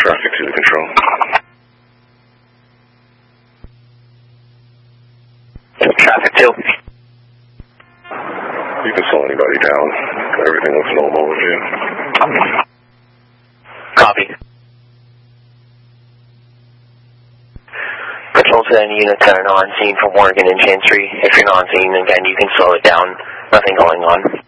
traffic to the control. Traffic 2. You can slow anybody down. Everything looks normal with you. Copy. Control to any units that are not on scene for Morgan and Chancery. If you're not on scene, again, you can slow it down. Nothing going on.